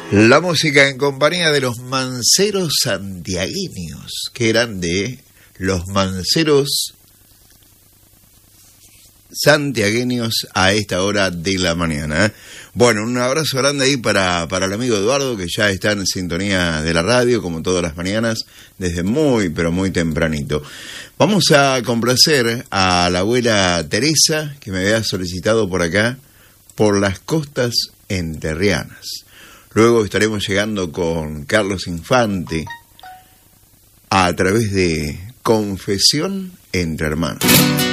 La música en compañía de los manceros santiagueños, que eran de los manceros santiagueños a esta hora de la mañana. Bueno, un abrazo grande ahí para el amigo Eduardo, que ya está en sintonía de la radio, como todas las mañanas, desde muy, pero muy tempranito. Vamos a complacer a la abuela Teresa, que me había solicitado por acá, por las costas enterrianas. Luego estaremos llegando con Carlos Infante a través de Confesión entre Hermanos.